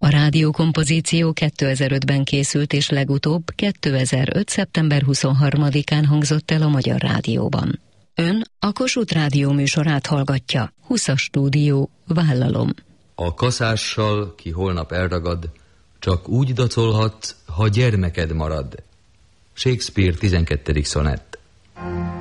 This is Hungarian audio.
A rádiókompozíció 2005-ben készült, és legutóbb 2005. szeptember 23-án hangzott el a Magyar Rádióban. Ön a Kossuth Rádió műsorát hallgatja. 20-as stúdió, vállalom. A kaszással, ki holnap elragad, csak úgy dacolhat, ha gyermeked marad. Shakespeare 12. szonett.